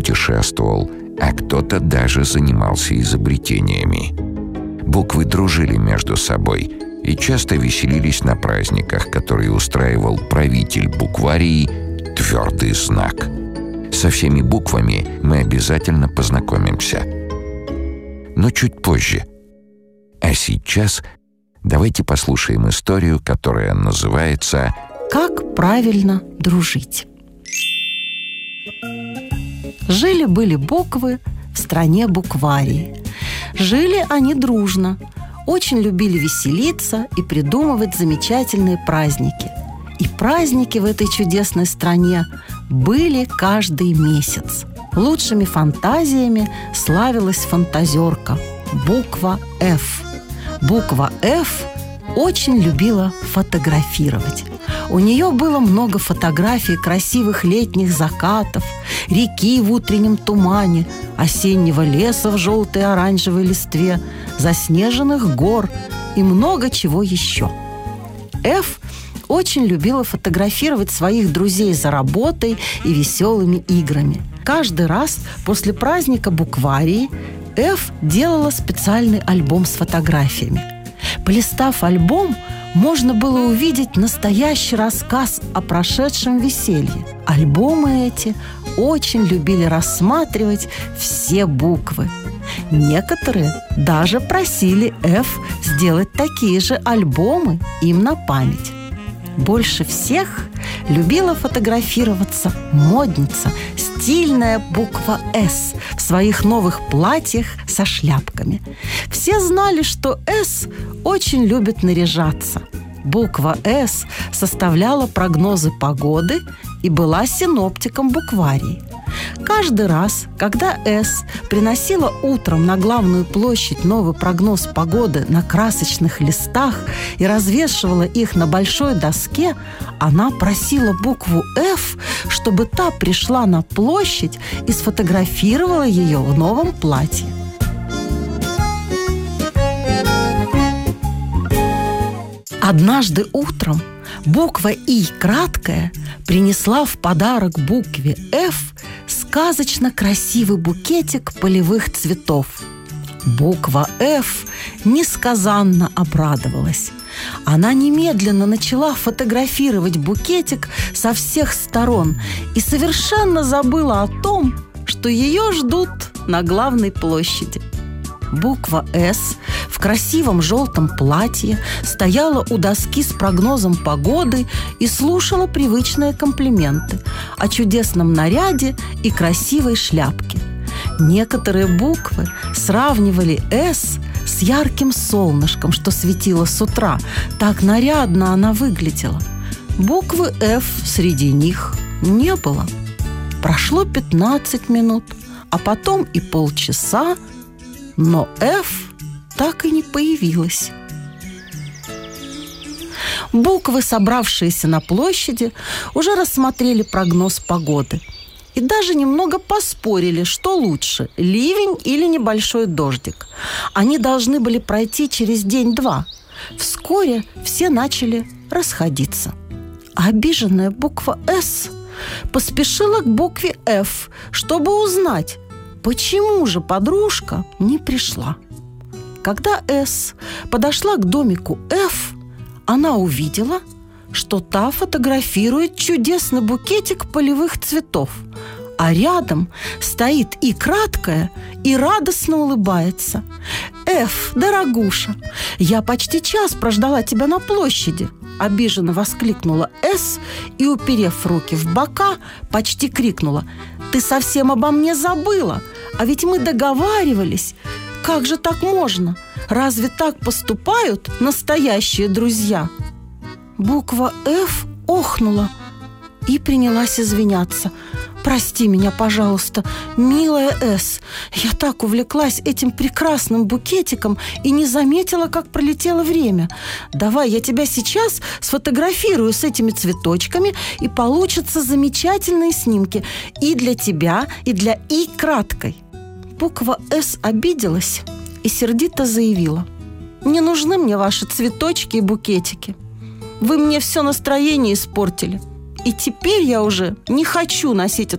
путешествовал, а кто-то даже занимался изобретениями. Буквы дружили между собой и часто веселились на праздниках, которые устраивал правитель букварии «Твердый знак». Со всеми буквами мы обязательно познакомимся, но чуть позже. А сейчас давайте послушаем историю, которая называется «Как правильно дружить». Жили-были буквы в стране букварии. Жили они дружно, очень любили веселиться и придумывать замечательные праздники. И праздники в этой чудесной стране были каждый месяц. Лучшими фантазиями славилась фантазерка буква «Ф». Буква «Ф» очень любила фотографировать. У нее было много фотографий красивых летних закатов, реки в утреннем тумане, осеннего леса в желтой и оранжевой листве, заснеженных гор и много чего еще. Ф очень любила фотографировать своих друзей за работой и веселыми играми. Каждый раз после праздника букварии Ф делала специальный альбом с фотографиями. Полистав альбом, можно было увидеть настоящий рассказ о прошедшем веселье. Альбомы эти очень любили рассматривать все буквы. Некоторые даже просили Ф сделать такие же альбомы им на память. Больше всех любила фотографироваться модница, стильная буква «С» в своих новых платьях со шляпками. Все знали, что «С» очень любит наряжаться. Буква «С» составляла прогнозы погоды и была синоптиком букварии. Каждый раз, когда «С» приносила утром на главную площадь новый прогноз погоды на красочных листах и развешивала их на большой доске, она просила букву «Ф», чтобы та пришла на площадь и сфотографировала ее в новом платье. Однажды утром буква «И» краткая принесла в подарок букве «Ф» сказочно красивый букетик полевых цветов. Буква «Ф» несказанно обрадовалась. Она немедленно начала фотографировать букетик со всех сторон и совершенно забыла о том, что ее ждут на главной площади. Буква «С» в красивом желтом платье стояла у доски с прогнозом погоды и слушала привычные комплименты о чудесном наряде и красивой шляпке. Некоторые буквы сравнивали «С» с ярким солнышком, что светило с утра. Так нарядно она выглядела. Буквы «Ф» среди них не было. Прошло 15 минут, а потом и полчаса, но «Ф» так и не появилась. Буквы, собравшиеся на площади, уже рассмотрели прогноз погоды и даже немного поспорили, что лучше – ливень или небольшой дождик. Они должны были пройти через день-два. Вскоре все начали расходиться. А обиженная буква «С» поспешила к букве «Ф», чтобы узнать, почему же подружка не пришла. Когда «С» подошла к домику «Ф», она увидела, что та фотографирует чудесный букетик полевых цветов, а рядом стоит «И» краткая и радостно улыбается. «Ф, дорогуша, я почти час прождала тебя на площади», обиженно воскликнула «С» и, уперев руки в бока, почти крикнула: «Ты совсем обо мне забыла? А ведь мы договаривались. Как же так можно? Разве так поступают настоящие друзья?» Буква «Ф» охнула и принялась извиняться. «Прости меня, пожалуйста, милая С. Я так увлеклась этим прекрасным букетиком и не заметила, как пролетело время. Давай я тебя сейчас сфотографирую с этими цветочками, и получатся замечательные снимки и для тебя, и для «И» краткой». Буква «С» обиделась и сердито заявила: «Не нужны мне ваши цветочки и букетики. Вы мне все настроение испортили. И теперь я уже не хочу носить